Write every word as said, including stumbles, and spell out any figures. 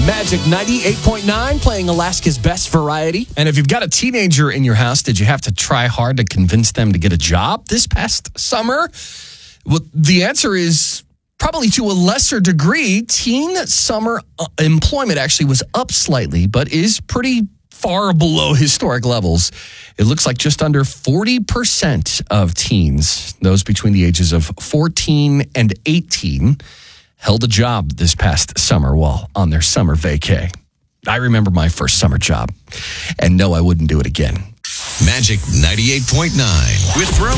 Magic ninety-eight point nine playing Alaska's best variety. And if you've got a teenager in your house, did you have to try hard to convince them to get a job this past summer? Well, the answer is probably to a lesser degree. Teen summer employment actually was up slightly, but is pretty far below historic levels. It looks like just under forty percent of teens, those between the ages of fourteen and eighteen, held a job this past summer while on their summer vacay. I remember my first summer job, and no, I wouldn't do it again. Magic ninety-eight point nine with Throne